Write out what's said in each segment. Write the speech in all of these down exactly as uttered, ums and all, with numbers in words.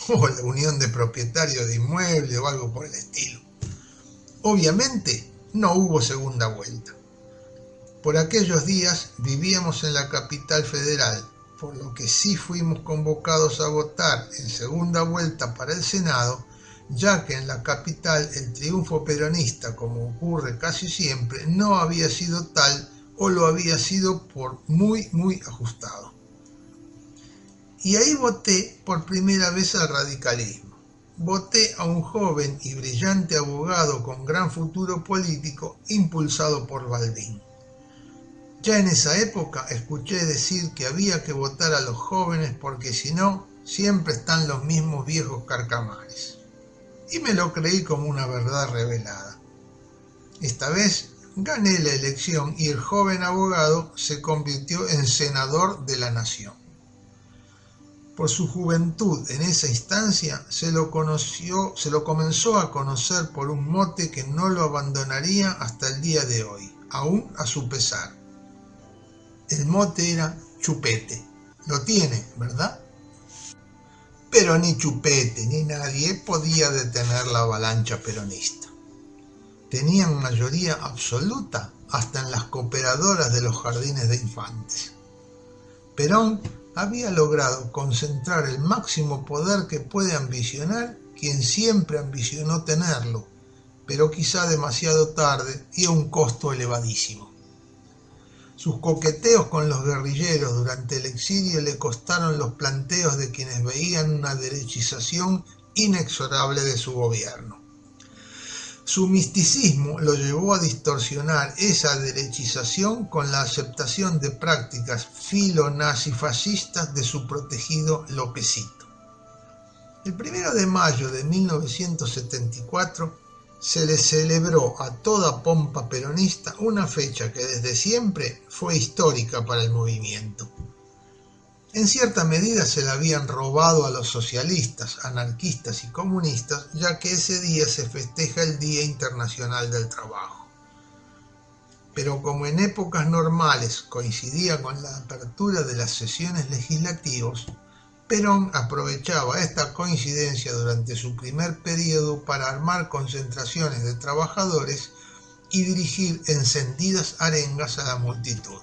o la unión de propietarios de inmuebles o algo por el estilo. Obviamente no hubo segunda vuelta. Por aquellos días vivíamos en la capital federal, por lo que sí fuimos convocados a votar en segunda vuelta para el Senado, ya que en la capital el triunfo peronista, como ocurre casi siempre, no había sido tal o lo había sido por muy, muy ajustado. Y ahí voté por primera vez al radicalismo. Voté a un joven y brillante abogado con gran futuro político impulsado por Balbín. Ya en esa época escuché decir que había que votar a los jóvenes porque si no, siempre están los mismos viejos carcamares. Y me lo creí como una verdad revelada. Esta vez gané la elección y el joven abogado se convirtió en senador de la nación. Por su juventud en esa instancia se lo conoció, se lo comenzó a conocer por un mote que no lo abandonaría hasta el día de hoy, aún a su pesar. El mote era Chupete. Lo tiene, ¿verdad? Pero ni Chupete ni nadie podía detener la avalancha peronista. Tenían mayoría absoluta hasta en las cooperadoras de los jardines de infantes. Perón había logrado concentrar el máximo poder que puede ambicionar quien siempre ambicionó tenerlo, pero quizá demasiado tarde y a un costo elevadísimo. Sus coqueteos con los guerrilleros durante el exilio le costaron los planteos de quienes veían una derechización inexorable de su gobierno. Su misticismo lo llevó a distorsionar esa derechización con la aceptación de prácticas filo-nazifascistas de su protegido Lópezito. El primero de mayo de mil novecientos setenta y cuatro se le celebró a toda pompa peronista una fecha que desde siempre fue histórica para el movimiento. En cierta medida se la habían robado a los socialistas, anarquistas y comunistas, ya que ese día se festeja el Día Internacional del Trabajo. Pero como en épocas normales coincidía con la apertura de las sesiones legislativas, Perón aprovechaba esta coincidencia durante su primer periodo para armar concentraciones de trabajadores y dirigir encendidas arengas a la multitud.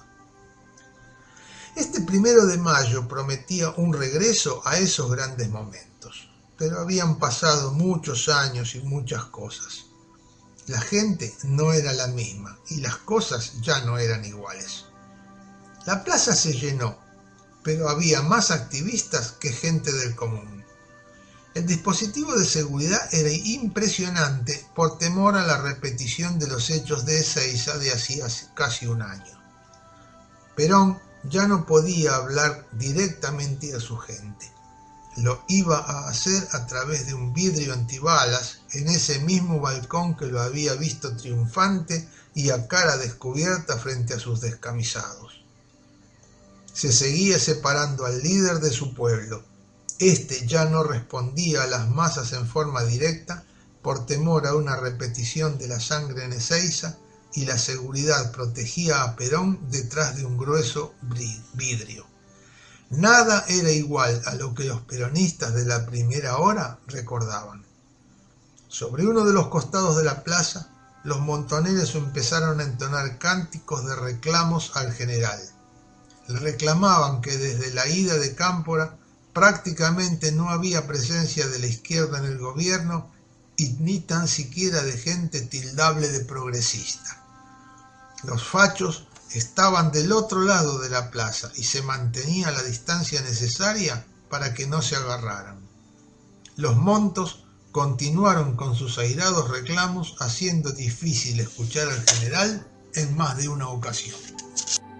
Este primero de mayo prometía un regreso a esos grandes momentos, pero habían pasado muchos años y muchas cosas. La gente no era la misma y las cosas ya no eran iguales. La plaza se llenó, pero había más activistas que gente del común. El dispositivo de seguridad era impresionante por temor a la repetición de los hechos de Ezeiza de hacía casi un año. Perón ya no podía hablar directamente a su gente. Lo iba a hacer a través de un vidrio antibalas en ese mismo balcón que lo había visto triunfante y a cara descubierta frente a sus descamisados. Se seguía separando al líder de su pueblo. Este ya no respondía a las masas en forma directa por temor a una repetición de la sangre en Ezeiza, y la seguridad protegía a Perón detrás de un grueso vidrio. Nada era igual a lo que los peronistas de la primera hora recordaban. Sobre uno de los costados de la plaza, los montoneros empezaron a entonar cánticos de reclamos al general. Le reclamaban que desde la ida de Cámpora prácticamente no había presencia de la izquierda en el gobierno y ni tan siquiera de gente tildable de progresista. Los fachos estaban del otro lado de la plaza y se mantenía la distancia necesaria para que no se agarraran. Los montos continuaron con sus airados reclamos, haciendo difícil escuchar al general en más de una ocasión.